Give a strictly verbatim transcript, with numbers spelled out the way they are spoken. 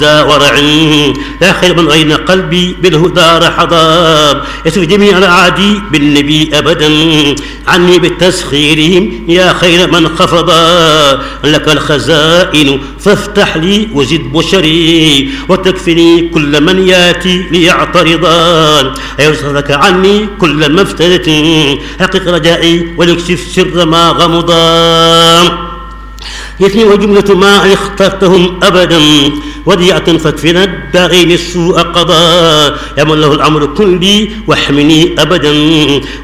ذا ورع لا خير من غين قلبي بالهدى رحضا يسر جميع الأعادي بالنبي أبدا عني بالتسخيرهم يا خير من خفضا لك الخزائن فافتح لي وزد بشري وتكفني كل من ياتي ليعترضا أيرسلك عني كل ما افتدت حقق رجائي وليكشف سر ما غمضا يثني وجملة ما اخترتهم أبدا وديعة فاكفنا الداعين السوء قضاء يا من له الأمر كلي واحمني أبدا